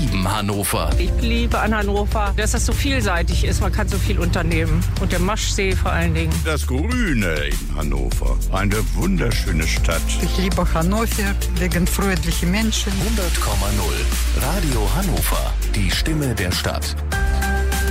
lieben Hannover. Ich liebe an Hannover, dass das so vielseitig ist. Man kann so viel unternehmen. Und der Maschsee vor allen Dingen. Das Grüne in Hannover. Eine wunderschöne Stadt. Ich liebe Hannover wegen freundlichen Menschen. 100,0 Radio Hannover. Die Stimme der Stadt.